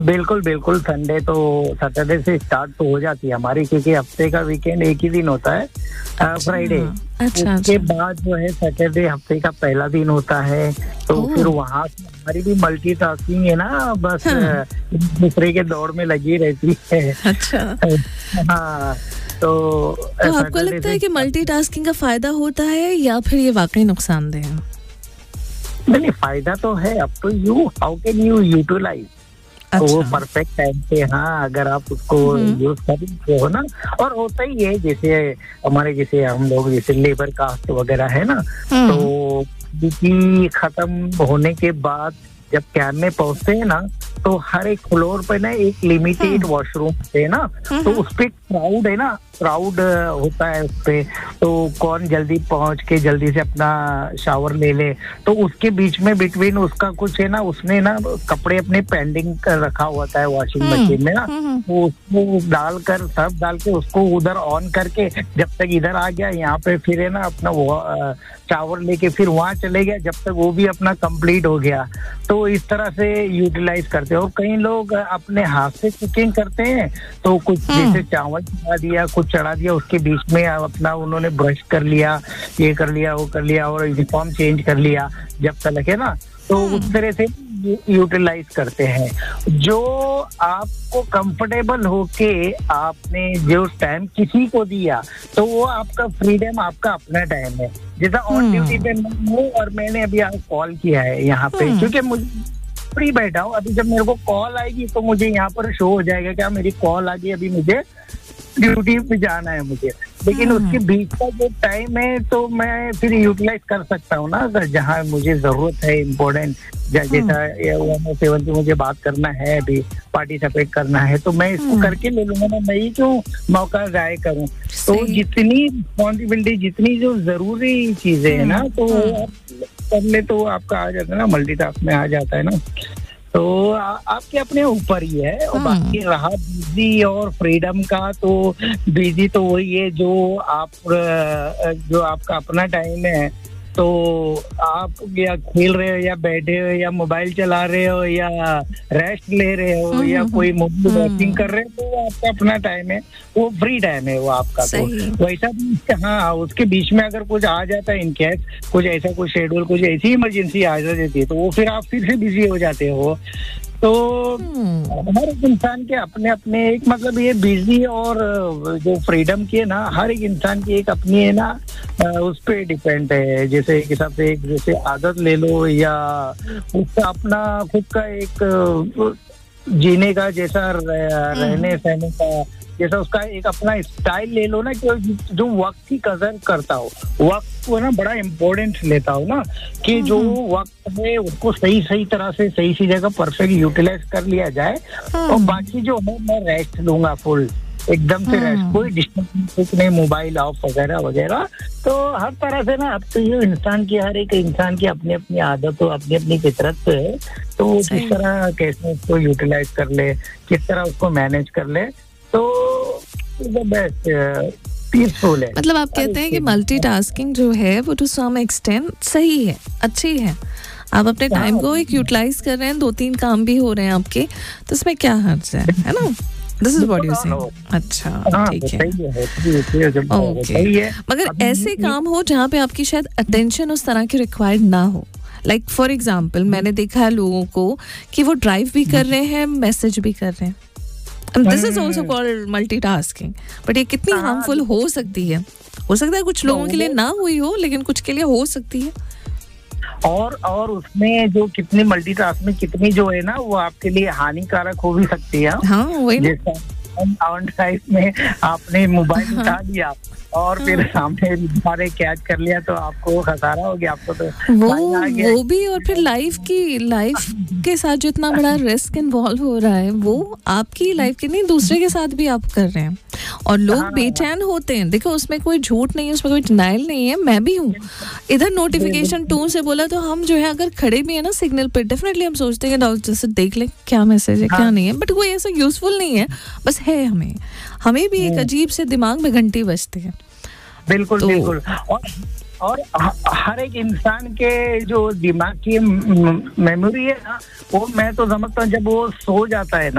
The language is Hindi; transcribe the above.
बिल्कुल बिल्कुल, संडे तो सैटरडे से स्टार्ट तो हो जाती है हमारी, क्योंकि हफ्ते का वीकेंड एक ही दिन होता है, फ्राइडे। उसके बाद जो है सैटरडे हफ्ते का पहला दिन होता है, तो फिर वहाँ से हमारी भी मल्टीटास्किंग है ना, बस दूसरे के दौड़ में लगी रहती है। अच्छा। हाँ, तो आपको लगता है कि मल्टीटास्किंग का फायदा होता है या फिर ये वाकई नुकसानदेह है? नहीं, फायदा तो है। अब तो हाउ कैन यू यूटिलाइज वो परफेक्ट टाइम पे। हाँ, अगर आप उसको यूज करते हो ना, और होता ही है जैसे हमारे, जैसे हम लोग जैसे लेबर कास्ट वगैरह है ना, तो ड्यूटी खत्म होने के बाद जब कैंप में पहुंचते हैं ना, तो हर एक फ्लोर पे ना एक लिमिटेड वॉशरूम है ना, तो उस पे क्राउड है ना, क्राउड होता है उस पे, तो कौन जल्दी पहुंच के जल्दी से अपना शावर ले ले, तो उसके बीच में बिटवीन उसका कुछ है ना, उसने ना कपड़े अपने पेंडिंग कर रखा होता है वॉशिंग मशीन में ना, तो उसको डालकर सब डाल के उसको उधर ऑन करके जब तक इधर आ गया यहाँ पे, फिर है ना अपना शावर लेके फिर वहाँ चले गया जब तक वो भी अपना कंप्लीट हो गया। तो इस तरह से यूटिलाइज करते हैं। और कई लोग अपने हाथ से कुकिंग करते हैं, तो कुछ जैसे चावल चढ़ा दिया, कुछ चढ़ा दिया, उसके बीच में अपना उन्होंने ब्रश कर लिया, ये कर लिया, वो कर लिया, और यूनिफॉर्म चेंज कर लिया जब तक है ना, तो उस तरह से यूटिलाइज करते हैं। जो आपको कंफर्टेबल होके आपने जो टाइम किसी को दिया, तो वो आपका फ्रीडम, आपका अपना टाइम है। जैसा ऑन ड्यूटी पे मैं हूँ और मैंने अभी कॉल किया है यहाँ पे, क्योंकि मुझे फ्री बैठा हूँ। अभी जब मेरे को कॉल आएगी तो मुझे यहाँ पर शो हो जाएगा क्या मेरी कॉल आ गई, अभी मुझे ड्यूटी पे जाना है मुझे। लेकिन उसके बीच का जो टाइम है तो मैं फिर यूटिलाइज कर सकता हूँ ना, अगर जहाँ मुझे जरूरत है, इम्पोर्टेंट, जैसा 107 की मुझे बात करना है, अभी पार्टिसिपेट करना है, तो मैं इसको करके ले लूंगा ना, मैं ही क्यों मौका जाया करूँ। तो जितनी रिस्पॉन्सिबिलिटी, जितनी जो जरूरी चीजें है ना, तो कर ले तो आपका आ जाता है ना, मल्टीटास्क में आ जाता है ना। तो आपके अपने ऊपर ही है। और बाकी रहा बिजी और फ्रीडम का, तो बिजी तो वही है जो आपका अपना टाइम है, तो आप या खेल रहे हो या बैठे हो या मोबाइल चला रहे हो या रेस्ट ले रहे हो या कोई मूवी वॉचिंग कर रहे हो, तो वो आपका अपना टाइम है, वो फ्री टाइम है वो आपका। तो वैसा भी हाँ, उसके बीच में अगर कुछ आ जाता है, इनकेस कुछ ऐसा कुछ शेड्यूल, कुछ ऐसी इमरजेंसी आ जाती है, तो वो फिर आप फिर से बिजी हो जाते हो। तो हर एक इंसान के अपने अपने एक मतलब ये बिजी और जो फ्रीडम की है ना, हर एक इंसान की एक अपनी है ना, उस पे डिपेंड है। जैसे एक हिसाब से एक जैसे आदत ले लो, या उसका अपना खुद का एक जीने का जैसा रहने सहने का जैसा उसका एक अपना स्टाइल ले लो ना, कि जो वक्त की कदर करता हो, वक्त को ना बड़ा इम्पोर्टेंस लेता हो ना, कि जो वक्त है उसको सही सही तरह से सही सी जगह परफेक्ट यूटिलाइज कर लिया जाए। और बाकी जो है मैं रेस्ट लूंगा, फुल एकदम से रेस्ट, कोई डिस्टर्बेंस नहीं, मोबाइल ऑफ वगैरह वगैरह। तो हर तरह से ना, अब तो ये इंसान की, हर एक इंसान की अपनी अपनी आदत हो, अपनी अपनी फितरत पे है, तो वो किस तरह कैसे उसको यूटिलाइज कर ले, किस तरह उसको मैनेज कर ले, तो बेस्ट पीसफुल है। मतलब आप कहते हैं कि मल्टीटास्किंग जो है वो टू सम एक्सटेंट सही है, अच्छी है। आप अपने टाइम को एक यूटिलाइज कर रहे हैं, 2-3 काम भी हो रहे हैं आपके, तो इसमें क्या हर्ज है ना? This is what you saying. अच्छा, ठीक है, ओके। मगर ऐसे काम हो जहाँ पे आपकी शायद अटेंशन उस तरह की रिक्वायर्ड ना हो। लाइक फॉर एग्जाम्पल, मैंने देखा है लोगों को कि वो ड्राइव भी कर रहे हैं, मैसेज भी कर रहे हैं। This is also called multitasking. But ये कितनी हार्मफुल हो सकती है? हो सकता है कुछ लोगों के लिए ना हुई हो, लेकिन कुछ के लिए हो सकती है। और उसमें जो कितनी मल्टीटास्किंग कितनी जो है ना, वो आपके लिए हानिकारक हो भी सकती है। हाँ, वही ना। ऑन साइड में आपने मोबाइल उठा लिया और फिर सामने सारे कैच कर लिया, तो आपको खसारा हो गया। आपको तो वो भी, और फिर लाइफ के साथ जो इतना बड़ा रिस्क इन्वॉल्व हो रहा है, वो आपकी लाइफ के नहीं, दूसरे के साथ भी आप कर रहे हैं, और लोग बेचैन होते हैं। देखो, उसमें कोई झूठ नहीं है, उसमें कोई डिनाइल नहीं है। मैं भी हूँ, इधर नोटिफिकेशन टोन से बोला, तो हम जो है अगर खड़े भी है ना सिग्नल पे, डेफिनेटली हम सोचते हैं कि जैसे देख ले क्या मैसेज है, क्या नहीं है, बट कोई ऐसा यूजफुल नहीं है। बस है, हमें भी एक अजीब से दिमाग में घंटी बजती है। बिल्कुल बिल्कुल। और हर एक इंसान के जो दिमाग की मेमोरी है ना, वो मैं तो समझता हूँ जब वो सो जाता है ना,